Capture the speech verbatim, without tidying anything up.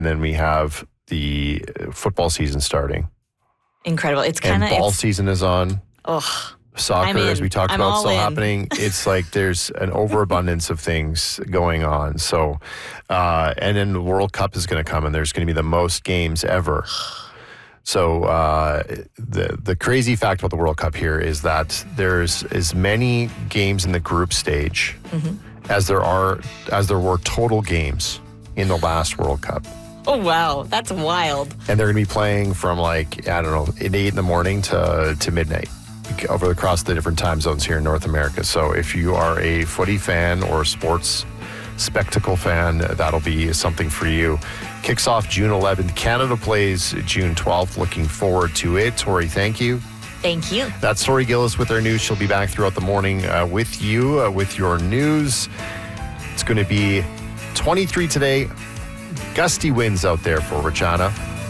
And then we have the football season starting. Incredible. It's kind And of... ball season is on. Oh, Soccer, as we talked I'm about, all still in. happening. It's like there's an overabundance of things going on. So, uh, and then the World Cup is going to come, and there's going to be the most games ever. So uh, the the crazy fact about the World Cup here is that there's as many games in the group stage mm-hmm. as there are as there were total games in the last World Cup. Oh, wow. That's wild. And they're going to be playing from like, I don't know, at eight in the morning to, to midnight over across the different time zones here in North America. So if you are a footy fan or a sports spectacle fan, that'll be something for you. Kicks off June eleventh. Canada plays June twelfth. Looking forward to it. Tori, thank you. Thank you. That's Tori Gillis with our news. She'll be back throughout the morning uh, with you, uh, with your news. It's going to be twenty-three today. Gusty winds out there for Regina.